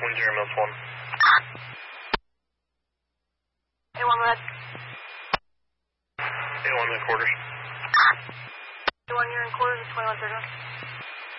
Mills 1. A1 red. A1 in quarters. A1, you're in quarters at 2131.